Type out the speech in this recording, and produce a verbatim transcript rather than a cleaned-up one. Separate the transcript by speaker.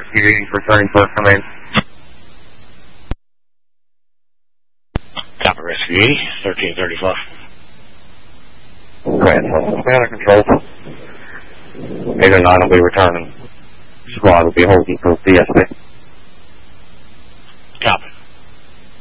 Speaker 1: Receiving for thirty-four, come in.
Speaker 2: Copy, Rescue eighty, thirteen thirty-four.
Speaker 1: Grand, command and control. eight oh nine will be returning. Squad will be holding for D S P.